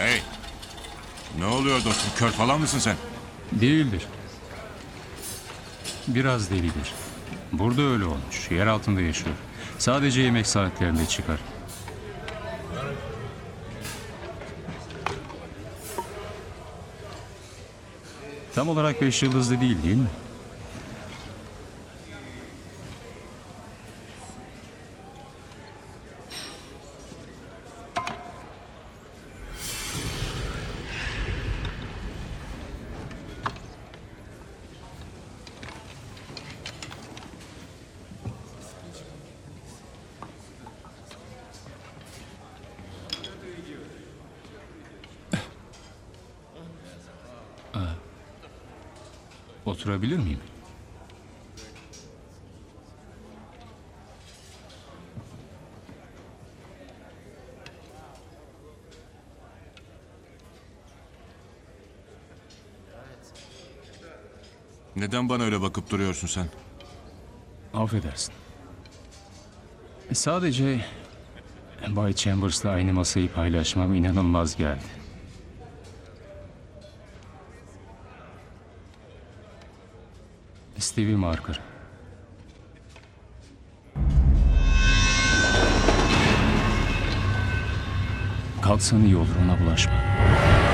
Hey! Ne oluyor dostum? Kör falan mısın sen? Değildir. Biraz delidir. Burada öyle olmuş. Yer altında yaşıyor. Sadece yemek saatlerinde çıkar. Tam olarak 5 yıldızlı değil mi? Oturabilir miyim? Neden bana öyle bakıp duruyorsun sen? Affedersin. Sadece Bay Chambers'la aynı masayı paylaşmam inanılmaz geldi. Stevie Marker. Kalksan iyi olur, ona bulaşma.